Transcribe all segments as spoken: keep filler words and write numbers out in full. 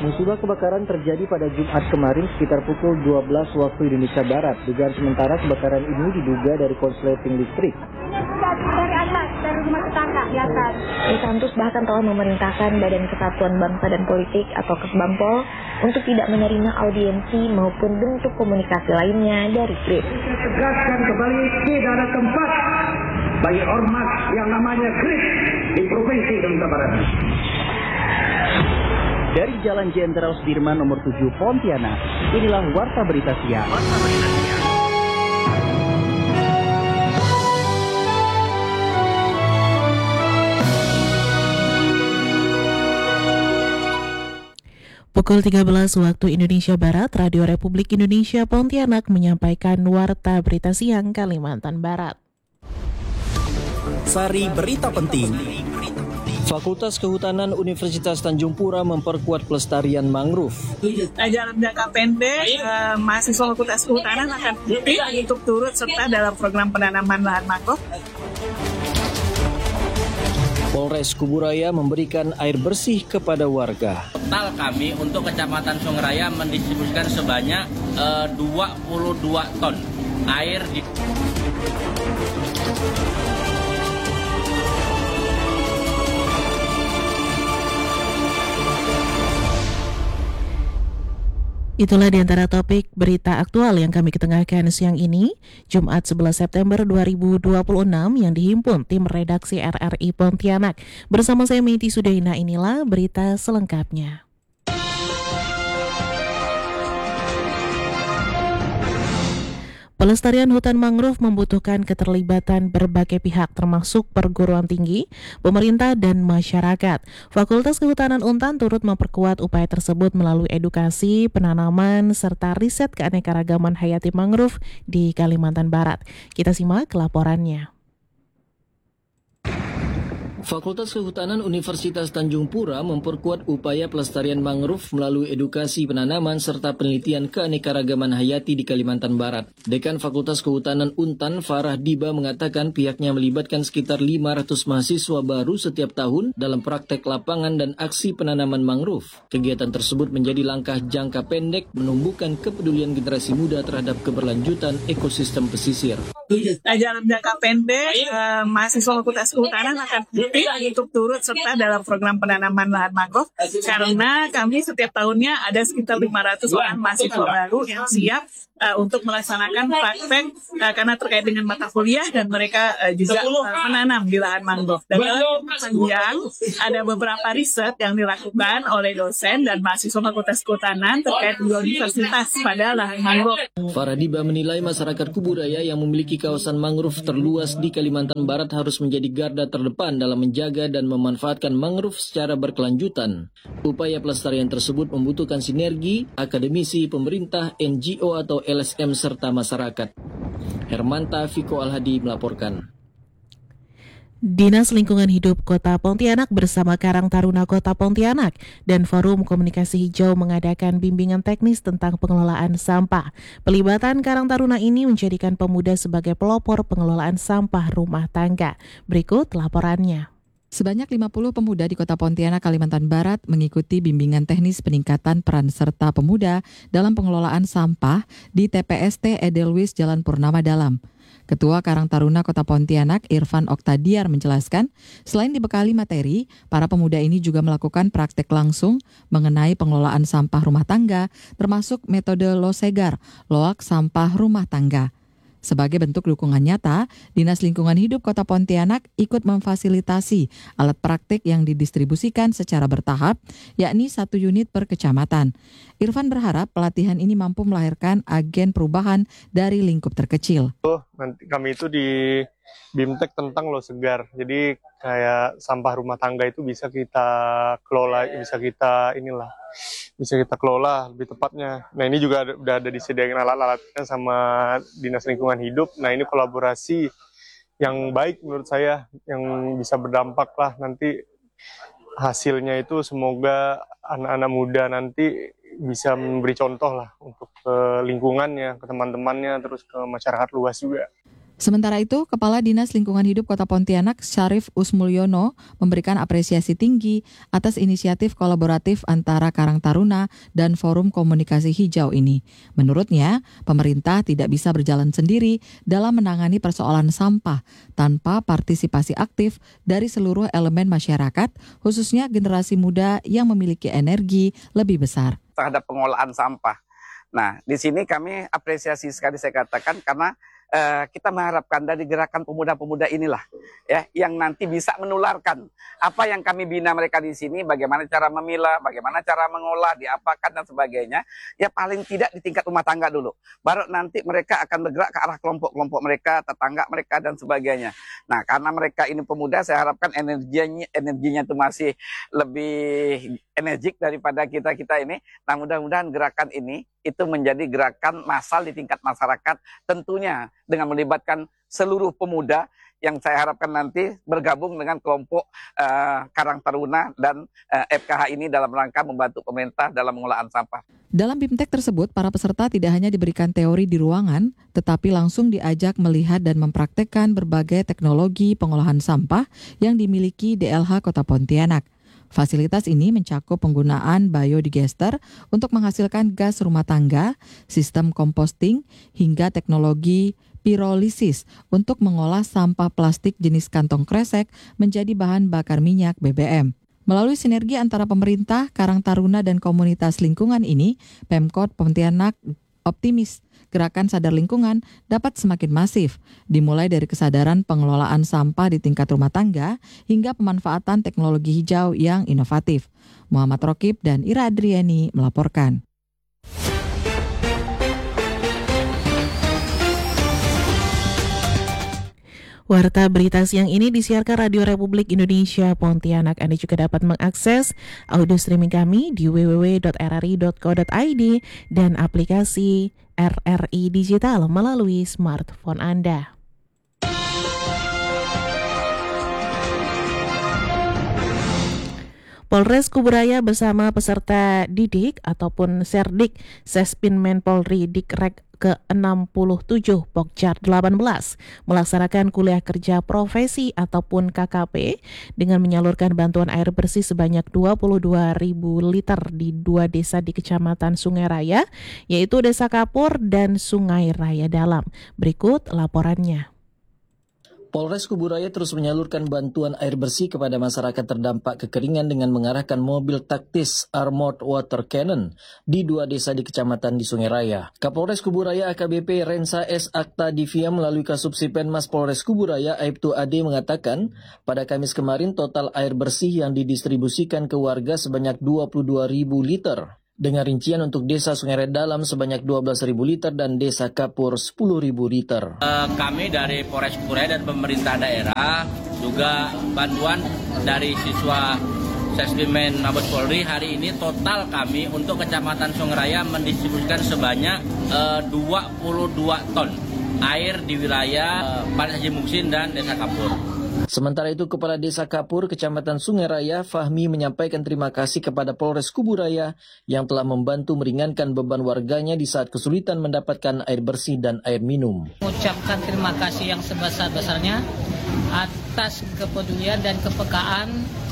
Musibah kebakaran terjadi pada Jumat kemarin sekitar pukul dua belas waktu Indonesia Barat. Dugaan sementara kebakaran ini diduga dari korsleting listrik. Dari atas, dari rumah tetangga di atas. Santus bahkan telah memerintahkan Badan Kesatuan Bangsa dan Politik atau Kesbangpol untuk tidak menerima audiensi maupun bentuk komunikasi lainnya dari Grip. Tegaskan kembali tidak ada tempat bagi ormas yang namanya Grip di Provinsi Kalimantan Barat. Dari Jalan Jenderal Sudirman nomor tujuh Pontianak, inilah Warta Berita Siang. Warta Berita Siang. Pukul tiga belas waktu Indonesia Barat, Radio Republik Indonesia Pontianak menyampaikan Warta Berita Siang Kalimantan Barat. Sari Berita Penting. Fakultas Kehutanan Universitas Tanjung Pura memperkuat pelestarian mangrove. Dalam jangka pendek, eh, mahasiswa Fakultas Kehutanan akan untuk turut serta dalam program penanaman lahan mangrove. Polres Kuburaya memberikan air bersih kepada warga. Total kami untuk Kecamatan Sungraya mendistribusikan sebanyak eh, dua puluh dua ton air di... Itulah di antara topik berita aktual yang kami ketengahkan siang ini, Jumat sebelas September dua ribu dua puluh enam yang dihimpun tim redaksi R R I Pontianak. Bersama saya Meiti Sudaina, inilah berita selengkapnya. Pelestarian hutan mangrove membutuhkan keterlibatan berbagai pihak termasuk perguruan tinggi, pemerintah, dan masyarakat. Fakultas Kehutanan Untan turut memperkuat upaya tersebut melalui edukasi, penanaman, serta riset keanekaragaman hayati mangrove di Kalimantan Barat. Kita simak laporannya. Fakultas Kehutanan Universitas Tanjung Pura memperkuat upaya pelestarian mangrove melalui edukasi penanaman serta penelitian keanekaragaman hayati di Kalimantan Barat. Dekan Fakultas Kehutanan Untan, Farah Diba, mengatakan pihaknya melibatkan sekitar lima ratus mahasiswa baru setiap tahun dalam praktek lapangan dan aksi penanaman mangrove. Kegiatan tersebut menjadi langkah jangka pendek menumbuhkan kepedulian generasi muda terhadap keberlanjutan ekosistem pesisir. Dalam jangka pendek, eh, mahasiswa Fakultas Kehutanan akan untuk turut serta dalam program penanaman lahan mangrove karena kami setiap tahunnya ada sekitar lima ratus orang mahasiswa baru yang siap uh, untuk melaksanakan praktek uh, karena terkait dengan mata kuliah dan mereka uh, juga uh, menanam di lahan mangrove. Dan dalam panjang ada beberapa riset yang dilakukan oleh dosen dan mahasiswa Fakultas Kehutanan terkait biodiversitas pada lahan mangrove. Farah Diba menilai masyarakat Kuburaya yang memiliki kawasan mangrove terluas di Kalimantan Barat harus menjadi garda terdepan dalam menjaga dan memanfaatkan mangrove secara berkelanjutan. Upaya pelestarian tersebut membutuhkan sinergi akademisi, pemerintah, N G O atau L S M serta masyarakat. Hermanta Viko Alhadi melaporkan. Dinas Lingkungan Hidup Kota Pontianak bersama Karang Taruna Kota Pontianak dan Forum Komunikasi Hijau mengadakan bimbingan teknis tentang pengelolaan sampah. Pelibatan Karang Taruna ini menjadikan pemuda sebagai pelopor pengelolaan sampah rumah tangga. Berikut laporannya. Sebanyak lima puluh pemuda di Kota Pontianak, Kalimantan Barat mengikuti bimbingan teknis peningkatan peran serta pemuda dalam pengelolaan sampah di T P S T Edelweiss Jalan Purnama Dalam. Ketua Karang Taruna Kota Pontianak, Irfan Oktadiar, menjelaskan, selain dibekali materi, para pemuda ini juga melakukan praktek langsung mengenai pengelolaan sampah rumah tangga, termasuk metode losegar, loak sampah rumah tangga. Sebagai bentuk dukungan nyata, Dinas Lingkungan Hidup Kota Pontianak ikut memfasilitasi alat praktik yang didistribusikan secara bertahap, yakni satu unit per kecamatan. Irfan berharap pelatihan ini mampu melahirkan agen perubahan dari lingkup terkecil. Nanti kami itu di Bimtek tentang losegar, jadi kayak sampah rumah tangga itu bisa kita kelola, bisa kita inilah, bisa kita kelola lebih tepatnya. Nah ini juga ada, udah ada disediakan alat-alatnya sama Dinas Lingkungan Hidup. Nah ini kolaborasi yang baik menurut saya, yang bisa berdampak lah nanti hasilnya itu semoga anak-anak muda nanti bisa memberi contoh lah untuk ke lingkungannya, ke teman-temannya, terus ke masyarakat luas juga. Sementara itu, Kepala Dinas Lingkungan Hidup Kota Pontianak, Syarif Usmulyono, memberikan apresiasi tinggi atas inisiatif kolaboratif antara Karang Taruna dan Forum Komunikasi Hijau ini. Menurutnya, pemerintah tidak bisa berjalan sendiri dalam menangani persoalan sampah tanpa partisipasi aktif dari seluruh elemen masyarakat, khususnya generasi muda yang memiliki energi lebih besar. Terhadap pengolahan sampah. Nah, di sini kami apresiasi sekali saya katakan karena Uh, kita mengharapkan dari gerakan pemuda-pemuda inilah ya yang nanti bisa menularkan apa yang kami bina mereka di sini, bagaimana cara memilah, bagaimana cara mengolah, diapakan dan sebagainya. Ya paling tidak di tingkat rumah tangga dulu. Baru nanti mereka akan bergerak ke arah kelompok-kelompok mereka, tetangga mereka dan sebagainya. Nah, karena mereka ini pemuda, saya harapkan energinya energinya itu masih lebih energik daripada kita-kita ini. Nah, mudah-mudahan gerakan ini itu menjadi gerakan massal di tingkat masyarakat, tentunya dengan melibatkan seluruh pemuda yang saya harapkan nanti bergabung dengan kelompok uh, Karang Taruna dan uh, F K H ini dalam rangka membantu pemerintah dalam pengolahan sampah. Dalam BIMTEK tersebut, para peserta tidak hanya diberikan teori di ruangan, tetapi langsung diajak melihat dan mempraktekkan berbagai teknologi pengolahan sampah yang dimiliki D L H Kota Pontianak. Fasilitas ini mencakup penggunaan biodigester untuk menghasilkan gas rumah tangga, sistem composting, hingga teknologi pirolisis untuk mengolah sampah plastik jenis kantong kresek menjadi bahan bakar minyak B B M. Melalui sinergi antara pemerintah, Karang Taruna, dan komunitas lingkungan ini, Pemkot Pontianak optimis gerakan sadar lingkungan dapat semakin masif, dimulai dari kesadaran pengelolaan sampah di tingkat rumah tangga hingga pemanfaatan teknologi hijau yang inovatif. Muhammad Rokib dan Ira Adriani melaporkan. Warta berita siang ini disiarkan Radio Republik Indonesia Pontianak. Anda juga dapat mengakses audio streaming kami di w w w dot r r i dot co dot i d dan aplikasi R R I Digital melalui smartphone Anda. Polres Kuburaya bersama peserta didik ataupun Serdik Sespinmen Polri Dikrek ke enam puluh tujuh Pokjar delapan belas melaksanakan kuliah kerja profesi ataupun K K P dengan menyalurkan bantuan air bersih sebanyak dua puluh dua ribu liter di dua desa di Kecamatan Sungai Raya, yaitu Desa Kapur dan Sungai Raya Dalam. Berikut laporannya. Polres Kuburaya terus menyalurkan bantuan air bersih kepada masyarakat terdampak kekeringan dengan mengarahkan mobil taktis Armored Water Cannon di dua desa di kecamatan di Sungai Raya. Kapolres Kuburaya A K B P Rensa S. Akta Divia melalui Kasubsipenmas Polres Kuburaya Aibtu Ade mengatakan, pada Kamis kemarin total air bersih yang didistribusikan ke warga sebanyak dua puluh dua ribu liter. Dengan rincian untuk Desa Sungai Raya Dalam sebanyak dua belas ribu liter dan Desa Kapur sepuluh ribu liter. Uh, kami dari Polres Kuburaya dan pemerintah daerah juga bantuan dari siswa Sespinmen Mabes Polri hari ini total kami untuk Kecamatan Sungai Raya mendistribusikan sebanyak uh, dua puluh dua ton air di wilayah uh, Panas Haji Muksin dan Desa Kapur. Sementara itu, Kepala Desa Kapur, Kecamatan Sungai Raya, Fahmi menyampaikan terima kasih kepada Polres Kuburaya yang telah membantu meringankan beban warganya di saat kesulitan mendapatkan air bersih dan air minum. Mengucapkan terima kasih yang sebesar-besarnya atas kepedulian dan kepekaan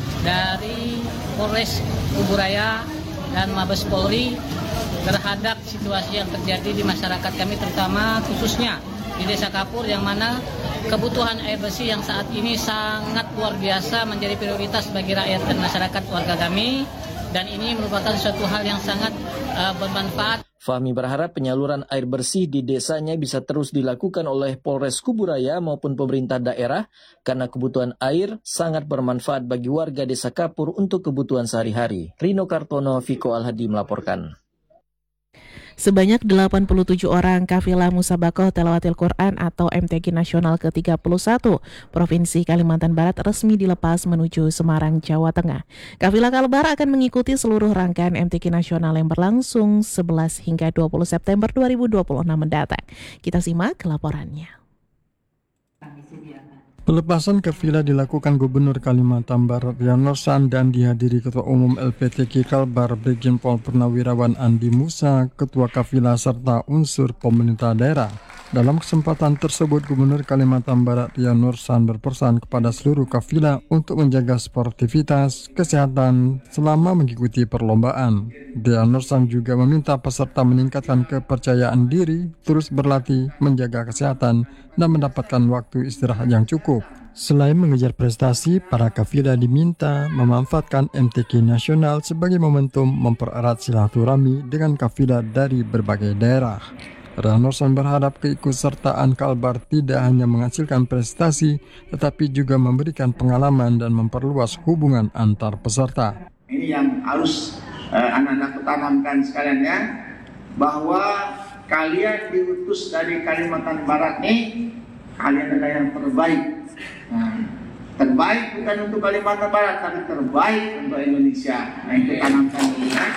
dari Polres Kuburaya dan Mabes Polri terhadap situasi yang terjadi di masyarakat kami, terutama khususnya di Desa Kapur yang mana kebutuhan air bersih yang saat ini sangat luar biasa menjadi prioritas bagi rakyat dan masyarakat warga kami, dan ini merupakan suatu hal yang sangat uh, bermanfaat. Fahmi berharap penyaluran air bersih di desanya bisa terus dilakukan oleh Polres Kuburaya maupun pemerintah daerah karena kebutuhan air sangat bermanfaat bagi warga Desa Kapur untuk kebutuhan sehari-hari. Rino Kartono, Viko Alhadi melaporkan. Sebanyak delapan puluh tujuh orang kafilah Musabakoh Tilawatil Quran atau M T Q Nasional ke tiga puluh satu Provinsi Kalimantan Barat resmi dilepas menuju Semarang, Jawa Tengah. Kafilah Kalbar akan mengikuti seluruh rangkaian M T Q Nasional yang berlangsung sebelas hingga dua puluh September dua ribu dua puluh enam mendatang. Kita simak laporannya. Pelepasan kafilah dilakukan Gubernur Kalimantan Barat Rian Nursan dan dihadiri Ketua Umum L P T K Kalbar Brigjen Pol Purnawirawan Andi Musa, Ketua Kafilah serta unsur pemerintah daerah. Dalam kesempatan tersebut, Gubernur Kalimantan Barat Rian Nursan berpesan kepada seluruh kafilah untuk menjaga sportivitas, kesehatan selama mengikuti perlombaan. Rian Nursan juga meminta peserta meningkatkan kepercayaan diri, terus berlatih, menjaga kesehatan, dan mendapatkan waktu istirahat yang cukup. Selain mengejar prestasi, para kafilah diminta memanfaatkan M T Q nasional sebagai momentum mempererat silaturahmi dengan kafilah dari berbagai daerah. Rian Nursan berharap keikutsertaan Kalbar tidak hanya menghasilkan prestasi, tetapi juga memberikan pengalaman dan memperluas hubungan antar peserta. Ini yang harus eh, anak-anak tanamkan sekalian ya, bahwa kalian diutus dari Kalimantan Barat nih, kalian adalah yang terbaik. Nah, terbaik bukan untuk Kalimantan Barat, tapi terbaik untuk Indonesia. Nah, itu tanamkan dulu ya.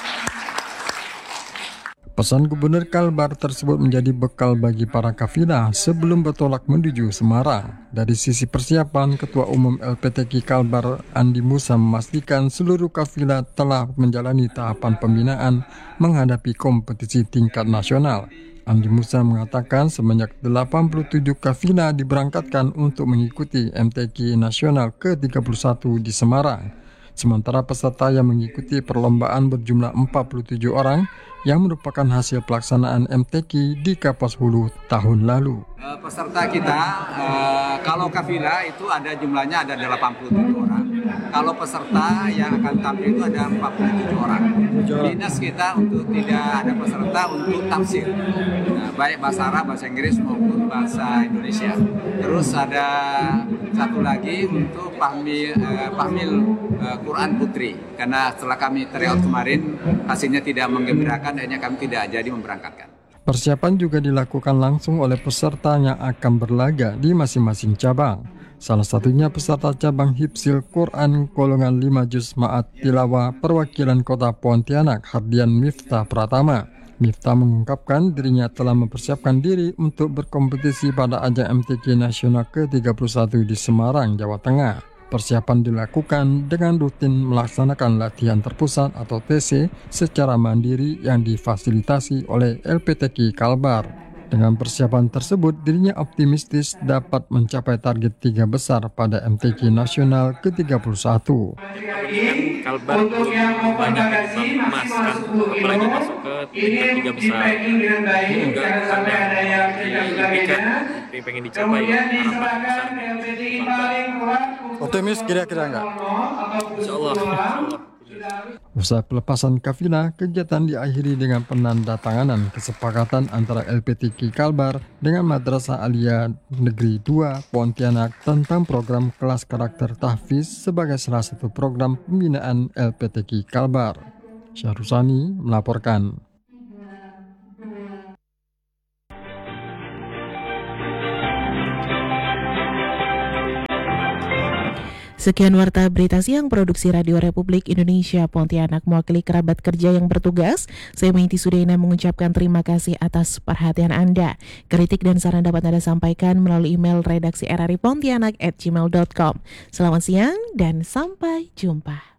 Pesan Gubernur Kalbar tersebut menjadi bekal bagi para kafilah sebelum bertolak menuju Semarang. Dari sisi persiapan, Ketua Umum L P T K Kalbar Andi Musa memastikan seluruh kafilah telah menjalani tahapan pembinaan menghadapi kompetisi tingkat nasional. Andi Musa mengatakan sebanyak delapan puluh tujuh kafilah diberangkatkan untuk mengikuti M T Q nasional ke tiga puluh satu di Semarang. Sementara peserta yang mengikuti perlombaan berjumlah empat puluh tujuh orang yang merupakan hasil pelaksanaan M T Q di Kapas Hulu tahun lalu. Uh, peserta kita, uh, kalau kafilah itu ada jumlahnya ada delapan puluh tujuh orang. Kalau peserta yang akan tampil itu ada empat puluh tujuh orang. Dinas kita untuk tidak ada peserta untuk tafsir, nah, baik bahasa Arab, bahasa Inggris maupun bahasa Indonesia. Terus ada satu lagi untuk pahmil, uh, pahmil uh, Quran Putri, karena setelah kami tryout kemarin hasilnya tidak menggembirakan, akhirnya kami tidak jadi memberangkatkan. Persiapan juga dilakukan langsung oleh peserta yang akan berlaga di masing-masing cabang. Salah satunya peserta cabang Hifzil Quran golongan lima juz Ma'at Tilawah perwakilan Kota Pontianak, Hardian Miftah Pratama. Miftah mengungkapkan dirinya telah mempersiapkan diri untuk berkompetisi pada ajang M T Q nasional ke tiga puluh satu di Semarang, Jawa Tengah. Persiapan dilakukan dengan rutin melaksanakan latihan terpusat atau T C secara mandiri yang difasilitasi oleh L P T Q Kalbar. Dengan persiapan tersebut, dirinya optimistis dapat mencapai target tiga besar pada M T Q nasional ke tiga puluh satu. Kalbar untuk banyak emas kan, apalagi masuk ke tingkat tiga besar. Ini juga karena diimpikan, pengen dicapai harapan besar. Optimis kira-kira enggak? Insya Allah, insya Allah. Usai pelepasan kafilah, kegiatan diakhiri dengan penandatanganan kesepakatan antara L P T Q Kalbar dengan Madrasah Aliyah Negeri dua Pontianak tentang program kelas karakter tahfiz sebagai salah satu program pembinaan L P T Q Kalbar. Syahrusani melaporkan. Sekian Warta Berita Siang Produksi Radio Republik Indonesia Pontianak, mewakili kerabat kerja yang bertugas. Saya Meiti Sudena mengucapkan terima kasih atas perhatian Anda. Kritik dan saran dapat Anda sampaikan melalui email redaksi r r i pontianak at gmail dot com. Selamat siang dan sampai jumpa.